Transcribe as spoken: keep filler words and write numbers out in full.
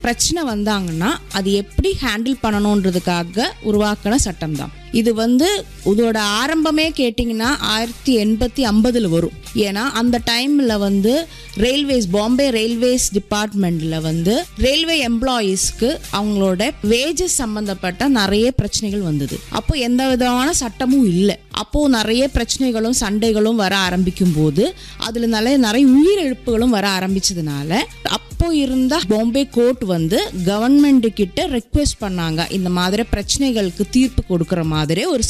பிரச்சனை வந்தாங்கன்னா அது எப்படி ஹேண்டில் பண்ணணுன்றதுக்காக உருவாக்கின சட்டம் தான் இது. வந்து இதோட ஆரம்பமே கேட்டிங்கன்னா ஆயிரத்தி எண்பத்தி ஐம்பதுல வரும். ஏன்னா அந்த டைம்ல வந்து ரயில்வேஸ் பாம்பே ரயில்வேஸ் டிபார்ட்மெண்ட்ல வந்து ரயில்வே எம்ப்ளாயீஸ்க்கு அவங்களோட வேஜஸ் சம்பந்தப்பட்ட நிறைய பிரச்சனைகள் வந்தது. அப்போ எந்த விதமான சட்டமும் இல்லை. அப்போ நிறைய பிரச்சனைகளும் சண்டைகளும் வர ஆரம்பிக்கும் போது அதுல நிறைய நிறைய உயிரிழப்புகளும் வர ஆரம்பிச்சதுனால அப்போ இருந்த பாம்பே கோர்ட் வந்து கவர்மெண்ட் கிட்ட ரெக்வெஸ்ட் பண்ணாங்க, இந்த மாதிரி பிரச்சனைகளுக்கு தீர்ப்பு கொடுக்கற மாதிரி ஒரு